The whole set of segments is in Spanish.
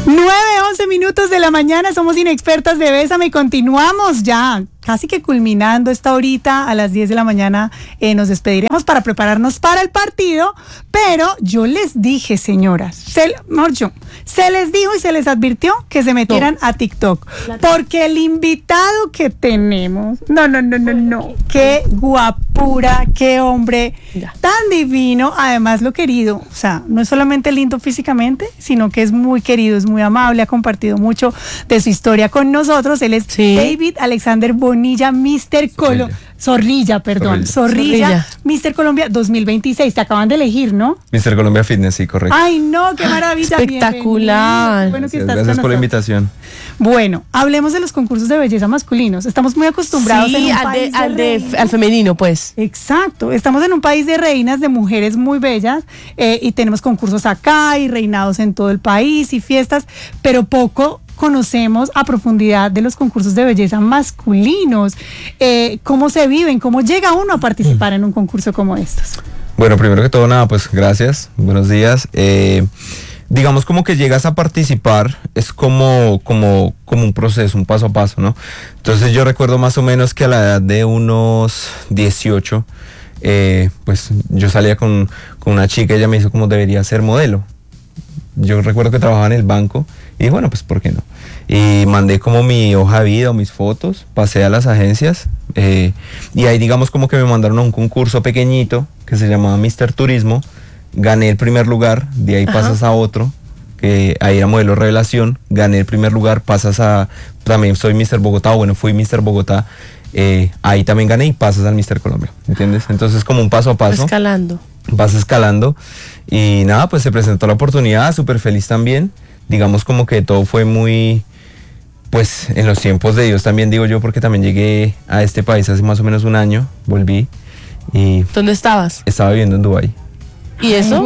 9:11 de la mañana, somos Inexpertas de Bésame y continuamos ya, casi que culminando esta horita. A las 10 de la mañana nos despediremos para prepararnos para el partido, pero yo les dije, señoras, se les dijo y se les advirtió que se metieran a TikTok, porque el invitado que tenemos, no, qué guapura, qué hombre tan divino, además lo querido, o sea, no es solamente lindo físicamente, sino que es muy querido, es muy amable, ha compartido mucho de su historia con nosotros. Él es David Alexander Bonilla, Zorrilla, Mr. Colombia 2026. Te acaban de elegir, ¿no? Mr. Colombia Fitness, sí, correcto. Ay, no, qué maravilla. Espectacular. Bueno, que gracias por la invitación. Bueno, hablemos de los concursos de belleza masculinos. Estamos muy acostumbrados al femenino, pues. Exacto. Estamos en un país de reinas, de mujeres muy bellas, y tenemos concursos acá y reinados en todo el país y fiestas, pero poco conocemos a profundidad de los concursos de belleza masculinos, cómo se viven, cómo llega uno a participar en un concurso como estos. Bueno, primero que todo, nada, pues gracias, buenos días. Digamos como que llegas a participar, es como un proceso, un paso a paso, ¿no? Entonces yo recuerdo más o menos que a la edad de unos 18, pues yo salía con una chica, ella me hizo como debería ser modelo. Yo recuerdo que trabajaba en el banco y dije, bueno, pues ¿por qué no? Y mandé como mi hoja de vida o mis fotos, pasé a las agencias, y ahí digamos como que me mandaron a un concurso pequeñito que se llamaba Mr. Turismo. Gané el primer lugar, de ahí pasas a otro, que ahí era modelo revelación, gané el primer lugar, pasas a, también soy Mr. Bogotá, bueno, fui Mr. Bogotá, ahí también gané y pasas al Mr. Colombia, ¿entiendes? Entonces como un paso a paso. Vas escalando y nada, pues se presentó la oportunidad, súper feliz también, digamos como que todo fue muy, pues en los tiempos de Dios también digo yo, porque también llegué a este país hace más o menos un año, volví y... ¿Dónde estabas? Estaba viviendo en Dubái. ¿Y eso?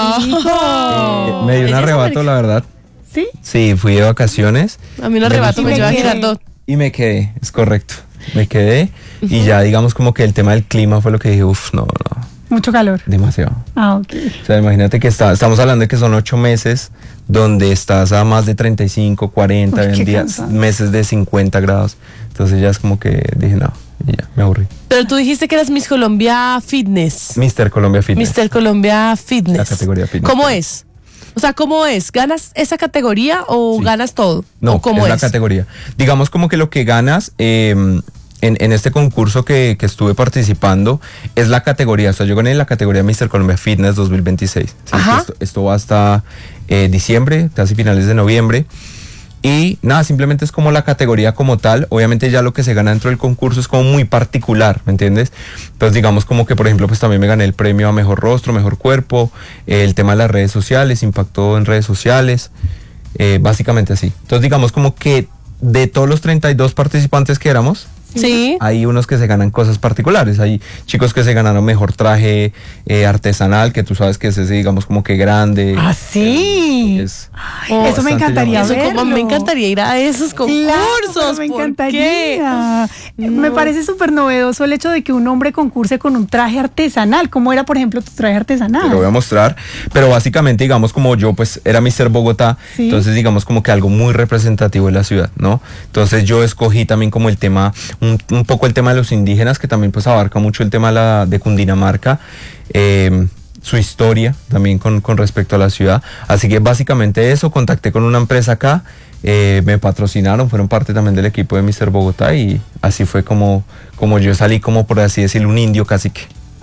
Me dio un arrebato, la verdad. ¿Sí? Sí, fui de vacaciones. A mí un arrebato me lleva a Girardot. Y me quedé, es correcto. Me quedé y ya digamos como que el tema del clima fue lo que dije, no. Mucho calor. Demasiado. Ok. O sea, imagínate que estamos hablando de que son 8 meses donde estás a más de 35, 40, meses de 50 grados. Entonces ya es como que dije, no, y ya, me aburrí. Pero tú dijiste que eras Miss Colombia Fitness. Mr. Colombia Fitness. Mr. Colombia Fitness. La categoría Fitness. ¿Cómo es? O sea, ¿cómo es? ¿Ganas esa categoría o ganas todo? No, ¿o cómo es la categoría. Digamos como que lo que ganas en este concurso que estuve participando es la categoría. O sea, yo gané la categoría Mr. Colombia Fitness 2026. ¿Sí? Esto va hasta diciembre, casi finales de noviembre. Y nada, simplemente es como la categoría como tal. Obviamente ya lo que se gana dentro del concurso es como muy particular, ¿me entiendes? Entonces digamos como que por ejemplo pues también me gané el premio a mejor rostro, mejor cuerpo, el tema de las redes sociales, impacto en redes sociales, básicamente así. Entonces digamos como que de todos los 32 participantes que éramos, sí, hay unos que se ganan cosas particulares. Hay chicos que se ganaron mejor traje artesanal, que tú sabes que es ese, digamos, como que grande. ¿Ah, sí? Eso me encantaría verlo. Me encantaría ir a esos concursos. Claro, me encantaría. Me parece súper novedoso el hecho de que un hombre concurse con un traje artesanal. ¿Cómo era, por ejemplo, tu traje artesanal? Te lo voy a mostrar. Pero básicamente, digamos, como yo, pues, era Mr. Bogotá, entonces, digamos, como que algo muy representativo de la ciudad, ¿no? Entonces, yo escogí también como el tema... Un poco el tema de los indígenas, que también pues abarca mucho el tema de Cundinamarca, su historia también con respecto a la ciudad. Así que básicamente eso, contacté con una empresa acá, me patrocinaron, fueron parte también del equipo de Mr. Bogotá y así fue como yo salí, como por así decirlo, un indio cacique.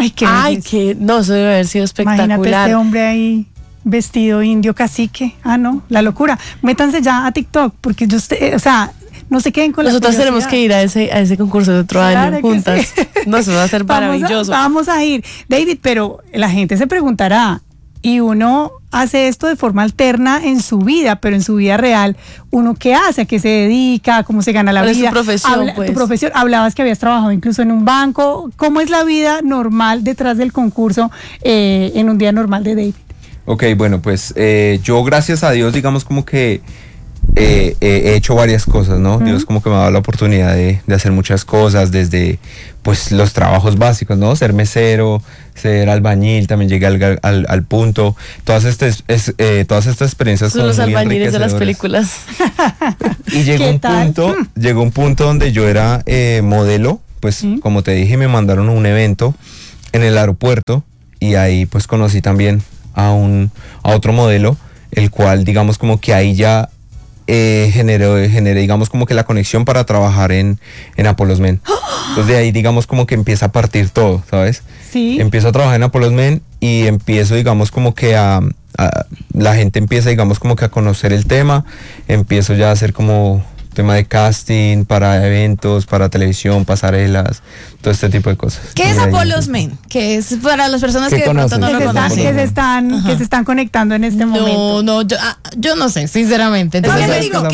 No, eso debe haber sido espectacular. Imagínate este hombre ahí vestido indio cacique. No, la locura. Métanse ya a TikTok, porque yo, no se queden con nosotros tenemos que ir a ese concurso de otro año juntas. Sí. No, eso va a ser maravilloso. Vamos a ir. David, pero la gente se preguntará, y uno hace esto de forma alterna en su vida, pero en su vida real, ¿uno qué hace? ¿A qué se dedica? ¿Cómo se gana la vida? Tu profesión, Tu profesión. Hablabas que habías trabajado incluso en un banco. ¿Cómo es la vida normal detrás del concurso en un día normal de David? Ok, bueno, pues yo gracias a Dios, digamos como que he hecho varias cosas, ¿no? Dios como que me ha dado la oportunidad de hacer muchas cosas, desde pues los trabajos básicos, ¿no? Ser mesero, ser albañil, también llegué al punto. Todas estas experiencias son los albañiles de las películas. Y llegó un punto donde yo era modelo, pues como te dije, me mandaron a un evento en el aeropuerto y ahí pues conocí también a otro modelo, el cual digamos como que ahí ya generé digamos como que la conexión para trabajar en Apollos Men. Entonces de ahí digamos como que empieza a partir todo, ¿sabes? Sí. Empiezo a trabajar en Apollos Men y empiezo digamos como que la gente empieza digamos como que a conocer el tema, empiezo ya a hacer como tema de casting para eventos, para televisión, pasarelas, todo este tipo de cosas. ¿Qué es Apollos Men? Que es para las personas que de pronto no lo conocen. Que se están conectando en este momento. No, yo no sé, sinceramente. Entonces, yo les digo,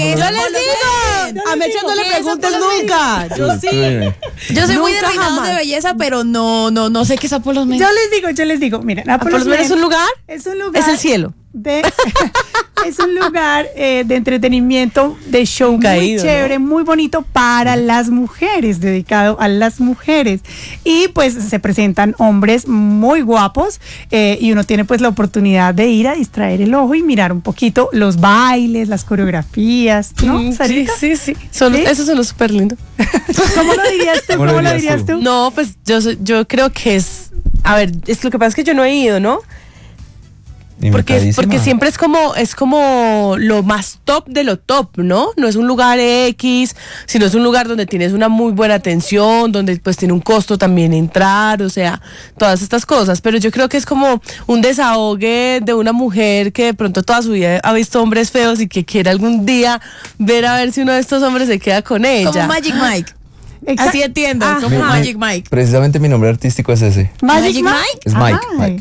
a Melchor no le preguntes nunca. Yo sí. Yo soy muy de reinados de belleza, pero no sé qué es Apollos Men. Yo les digo, miren, Apollos Men es un lugar. Es un lugar. Es el cielo. Es un lugar de entretenimiento, de show muy chévere, ¿no? Muy bonito para las mujeres, dedicado a las mujeres. Y pues se presentan hombres muy guapos y uno tiene pues la oportunidad de ir a distraer el ojo y mirar un poquito los bailes, las coreografías, ¿no, Sarita? Sí. Esos son los súper lindos. ¿Cómo lo dirías tú? ¿Cómo lo dirías tú? No, pues yo creo que es... A ver, lo que pasa es que yo no he ido, ¿no? Porque siempre es como lo más top de lo top, ¿no? No es un lugar X, sino es un lugar donde tienes una muy buena atención, donde pues tiene un costo también entrar, o sea, todas estas cosas. Pero yo creo que es como un desahogue de una mujer que de pronto toda su vida ha visto hombres feos y que quiere algún día ver a ver si uno de estos hombres se queda con ella. Como Magic Mike. Así entiendo, como Magic Mike. Precisamente mi nombre artístico es ese. ¿Magic Mike? Es Mike.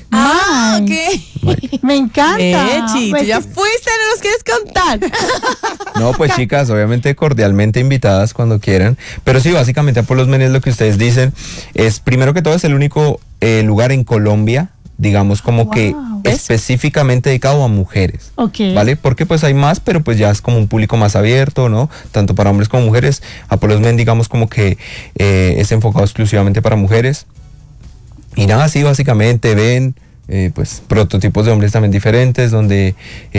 Ok. Me encanta. Chito, ya fuiste, no nos quieres contar. No, pues chicas, obviamente cordialmente invitadas cuando quieran. Pero sí, básicamente Apollos Men es lo que ustedes dicen. Es, primero que todo, es el único lugar en Colombia, digamos como que específicamente dedicado a mujeres, ¿vale? Porque pues hay más, pero pues ya es como un público más abierto, ¿no? Tanto para hombres como mujeres. Apollos Men, digamos como que es enfocado exclusivamente para mujeres. Y nada, sí, básicamente ven pues prototipos de hombres también diferentes, donde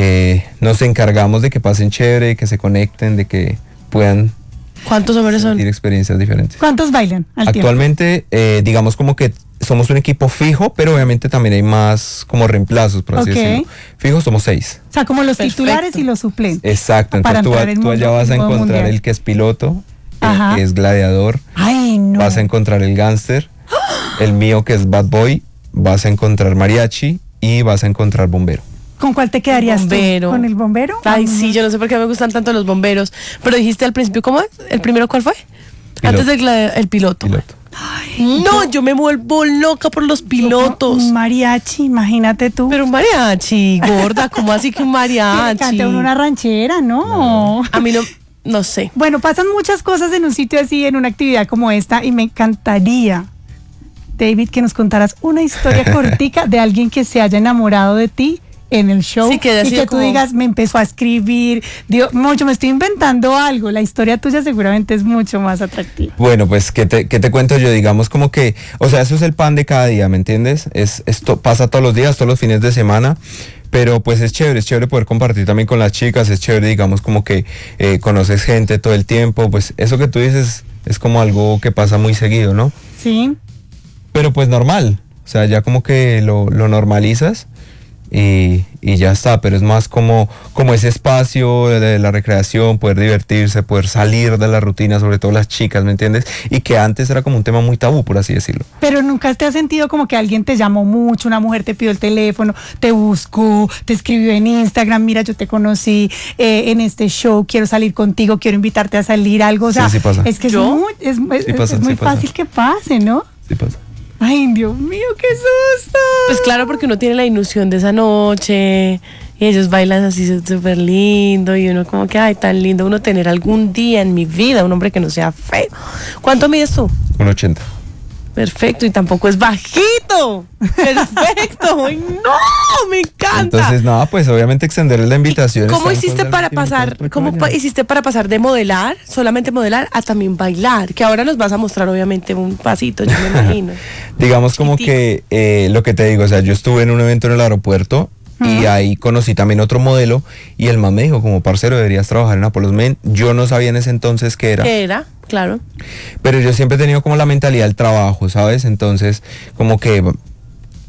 nos encargamos de que pasen chévere, que se conecten, de que puedan... ¿Cuántos hombres son? Experiencias diferentes. ¿Cuántos bailan al Actualmente, digamos como que somos un equipo fijo, pero obviamente también hay más como reemplazos, por así decirlo. Fijos somos 6. O sea, como los titulares y los suplentes. Exacto, entonces tú allá vas a encontrar el que es piloto, el que es gladiador, vas a encontrar el gángster, el mío que es bad boy, vas a encontrar mariachi y vas a encontrar bombero. ¿Con cuál te quedarías tú? ¿Con el bombero? Ay, sí, yo no sé por qué me gustan tanto los bomberos. Pero dijiste al principio, ¿cómo es? ¿El primero cuál fue? Piloto. Antes del piloto. Ay, no, yo me vuelvo loca por los pilotos. Un mariachi, imagínate tú. Pero un mariachi, gorda, ¿cómo así que un mariachi? Cante una ranchera, ¿no? A mí no sé. Bueno, pasan muchas cosas en un sitio así, en una actividad como esta, y me encantaría, David, que nos contaras una historia cortica de alguien que se haya enamorado de ti en el show, sí, que y que tú digas, me empezó a escribir, digo, mucho, me estoy inventando algo, la historia tuya seguramente es mucho más atractiva. Bueno, pues, ¿qué te cuento yo? Digamos como que, o sea, eso es el pan de cada día, ¿me entiendes? Esto pasa todos los días, todos los fines de semana, pero pues es chévere poder compartir también con las chicas, es chévere, digamos, como que conoces gente todo el tiempo, pues eso que tú dices es como algo que pasa muy seguido, ¿no? Sí. Pero pues normal, o sea, ya como que lo normalizas. Y ya está, pero es más como ese espacio de la recreación, poder divertirse, poder salir de la rutina, sobre todo las chicas, ¿me entiendes? Y que antes era como un tema muy tabú, por así decirlo. Pero nunca te has sentido como que alguien te llamó mucho, una mujer te pidió el teléfono, te buscó, te escribió en Instagram, mira, yo te conocí en este show, quiero salir contigo, quiero invitarte a salir, algo, o sea, sí pasa. Es que es muy fácil que pase, ¿no? Sí pasa. Ay, Dios mío, qué susto. Pues claro, porque uno tiene la ilusión de esa noche y ellos bailan así súper lindo y uno como que, ay, tan lindo uno tener algún día en mi vida un hombre que no sea feo. ¿Cuánto mides tú? 1.80. Perfecto, y tampoco es bajito. Perfecto. Ay, no, me encanta. Entonces, nada, pues obviamente extenderle la invitación. ¿Cómo hiciste para pasar? Hiciste para pasar de modelar, solamente modelar, a también bailar? Que ahora nos vas a mostrar obviamente un pasito, yo me imagino. Digamos como que lo que te digo, o sea, yo estuve en un evento en el aeropuerto y ahí conocí también otro modelo y el man me dijo, como parcero, deberías trabajar en Apollos Men. Yo no sabía en ese entonces qué era. ¿Qué era? Claro. Pero yo siempre he tenido como la mentalidad del trabajo, ¿sabes? Entonces, como que